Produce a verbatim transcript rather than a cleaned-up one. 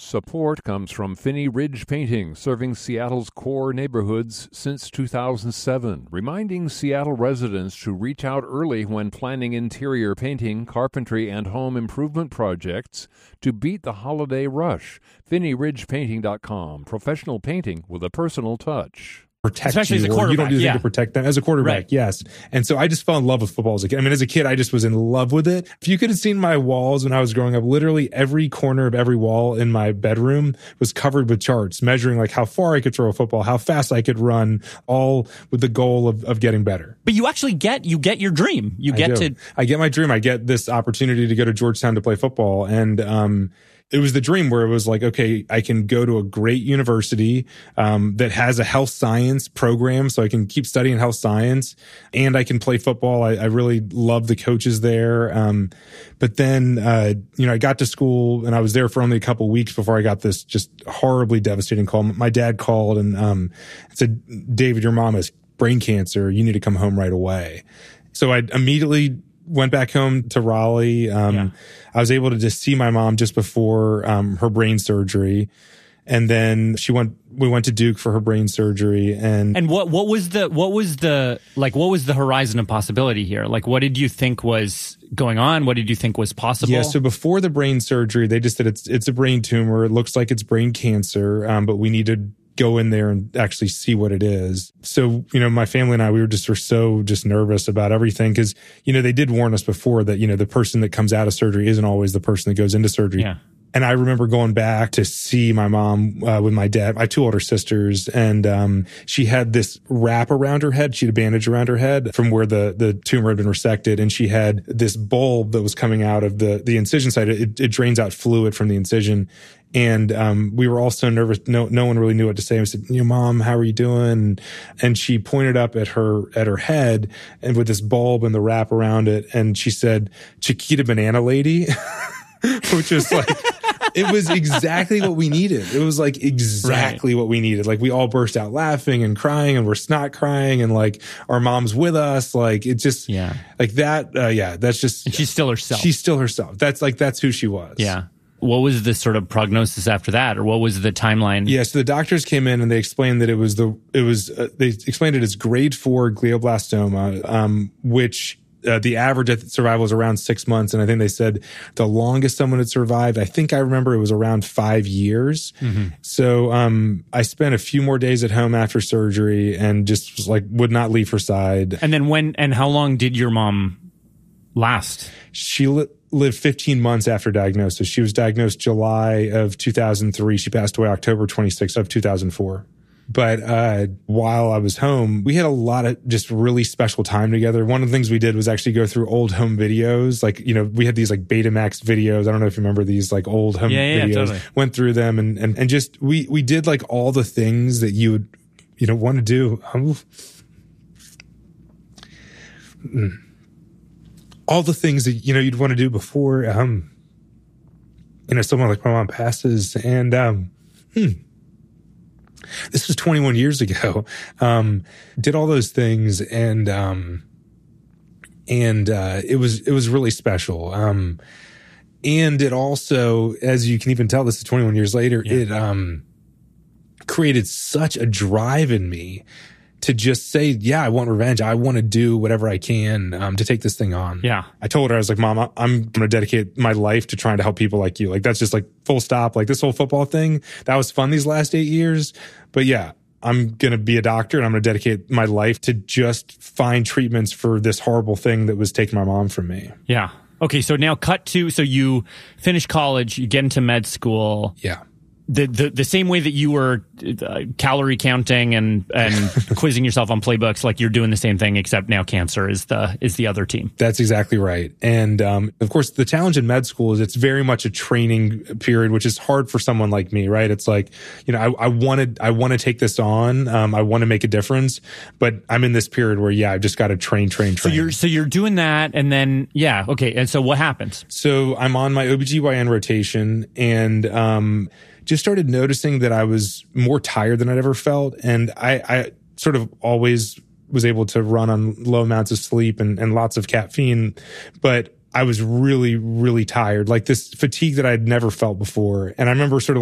Support comes from Finney Ridge Painting, serving Seattle's core neighborhoods since two thousand seven, reminding Seattle residents to reach out early when planning interior painting, carpentry, and home improvement projects to beat the holiday rush. Finney Ridge Painting dot com, professional painting with a personal touch. Protect Especially you, as a or quarterback, you don't do anything yeah. to protect them. As a quarterback, Right. yes. And so I just fell in love with football as a kid. I mean, as a kid, I just was in love with it. If you could have seen my walls when I was growing up, literally every corner of every wall in my bedroom was covered with charts measuring like how far I could throw a football, how fast I could run, all with the goal of, of getting better. But you actually get you get your dream. You get I do. to I get my dream. I get this opportunity to go to Georgetown to play football. And um it was the dream where it was like, okay, I can go to a great university um, that has a health science program, so I can keep studying health science, and I can play football. I, I really love the coaches there. Um, but then, uh, you know, I got to school, and I was there for only a couple weeks before I got this just horribly devastating call. My dad called and um, said, "David, your mom has brain cancer. You need to come home right away." So I immediately went back home to Raleigh. Um, Yeah. I was able to just see my mom just before um, her brain surgery. And then she went, we went to Duke for her brain surgery. And, And what what was the what was the like what was the horizon of possibility here? Like, what did you think was going on? What did you think was possible? yeah, so before the brain surgery, they just said it's, it's a brain tumor. It looks like it's brain cancer, um, but we need to go in there and actually see what it is. So, you know, my family and I, we were just were so just nervous about everything because, you know, they did warn us before that, you know, the person that comes out of surgery isn't always the person that goes into surgery. Yeah. And I remember going back to see my mom uh, with my dad. I have two older sisters, and um, she had this wrap around her head. She had a bandage around her head from where the, the tumor had been resected, and she had this bulb that was coming out of the, the incision site. It, it drains out fluid from the incision. And um, we were all so nervous. No, no one really knew what to say. I said, "You know, Mom, how are you doing?" And she pointed up at her at her head, and with this bulb and the wrap around it, and she said, "Chiquita Banana Lady," which was like, it was exactly what we needed. It was like exactly Right. what we needed. Like we all burst out laughing and crying, and we're snot crying, and like our mom's with us. Like it just, Yeah. like that. Uh, yeah, that's just. And she's still herself. She's still herself. That's like that's who she was. Yeah. What was the sort of prognosis after that, or what was the timeline? Yeah, so the doctors came in and they explained that it was the it was uh, they explained it as grade four glioblastoma, um, which uh, the average survival was around six months, and I think they said the longest someone had survived, I think I remember it was around five years. Mm-hmm. So um, I spent a few more days at home after surgery and just was like would not leave her side. And then when and how long did your mom last? She li- lived fifteen months after diagnosis. She was diagnosed July of two thousand three. She passed away October twenty-sixth of two thousand four. But uh, while I was home, we had a lot of just really special time together. One of the things we did was actually go through old home videos. Like, you know, we had these like Betamax videos. I don't know if you remember these like old home Yeah, yeah, videos. totally. Went through them and, and, and just, we, we did like all the things that you would, you know, want to do. Um, all the things that, you know, you'd want to do before, um, you know, someone like my mom passes. And, um, hmm, this was twenty-one years ago. Um, did all those things. And, um, and, uh, it was, it was really special. Um, and it also, as you can even tell, this is twenty-one years later, Yeah. it, um, created such a drive in me to just say, yeah, I want revenge. I want to do whatever I can um, to take this thing on. Yeah. I told her, I was like, Mom, I'm going to dedicate my life to trying to help people like you. Like, that's just like full stop. Like this whole football thing, that was fun these last eight years. But yeah, I'm going to be a doctor and I'm going to dedicate my life to just find treatments for this horrible thing that was taking my mom from me. Yeah. Okay. So now cut to, so you finish college, you get into med school. Yeah. The, the the same way that you were uh, calorie counting and and quizzing yourself on playbooks, like you're doing the same thing, except now cancer is the is the other team. That's exactly right. And um, of course, the challenge in med school is it's very much a training period, which is hard for someone like me, right? It's like, you know, I, I wanted, I want to take this on. Um, I want to make a difference, but I'm in this period where, yeah, I've just got to train, train, train. So you're so you're doing that, and then yeah, okay. And so what happens? So I'm on my O B G Y N rotation, and um, just started noticing that I was more tired than I'd ever felt. And I, I sort of always was able to run on low amounts of sleep and, and lots of caffeine, but I was really, really tired, like this fatigue that I'd never felt before. And I remember sort of